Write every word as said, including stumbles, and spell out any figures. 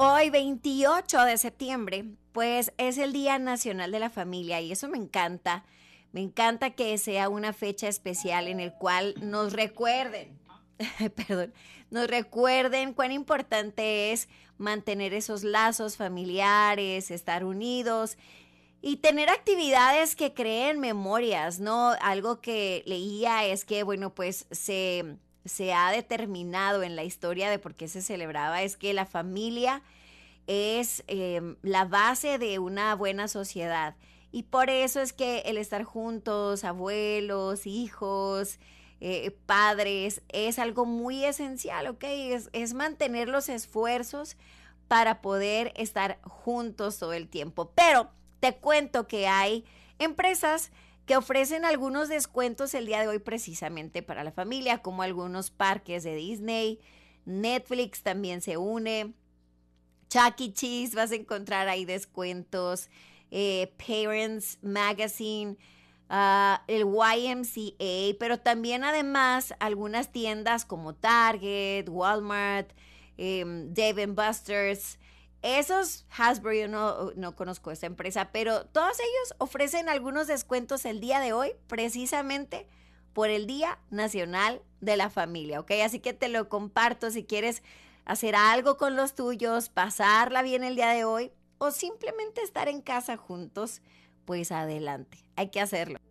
Hoy, veintiocho de septiembre, pues es el Día Nacional de la Familia y eso me encanta. Me encanta que sea una fecha especial en el cual nos recuerden, perdón, nos recuerden cuán importante es mantener esos lazos familiares, estar unidos y tener actividades que creen memorias, ¿no? Algo que leía es que, bueno, pues se, se ha determinado en la historia de por qué se celebraba, es que la familia es eh, la base de una buena sociedad. Y por eso es que el estar juntos, abuelos, hijos, eh, padres, es algo muy esencial, ¿ok? Es, es mantener los esfuerzos para poder estar juntos todo el tiempo. Pero te cuento que hay empresas que ofrecen algunos descuentos el día de hoy precisamente para la familia, como algunos parques de Disney. Netflix también se une. Chuck E. Cheese, vas a encontrar ahí descuentos. Eh, Parents Magazine, uh, el Y M C A, pero también además algunas tiendas como Target, Walmart, eh, Dave and Buster's. Esos, Hasbro, yo no, no conozco esa empresa, pero todos ellos ofrecen algunos descuentos el día de hoy, precisamente por el Día Nacional de la Familia, ¿ok? Así que te lo comparto si quieres hacer algo con los tuyos, pasarla bien el día de hoy o simplemente estar en casa juntos, pues adelante, hay que hacerlo.